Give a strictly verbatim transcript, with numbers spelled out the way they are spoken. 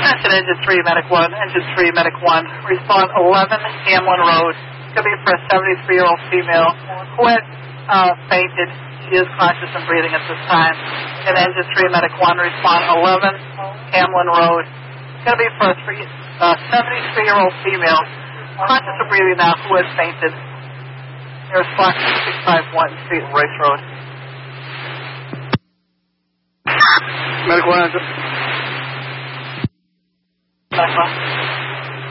Attention, Engine three, Medic one. Engine three, Medic one. Respond eleven Hamlin Road. It's going to be for a seventy-three-year-old female who had uh, fainted. She is conscious and breathing at this time. And Engine three, Medic one. Respond eleven Hamlin Road. It's going to be for a three, uh, seventy-three-year-old female conscious and breathing now who had fainted. Nearest block six five one Street, Royce Road. Medic one. Medic one.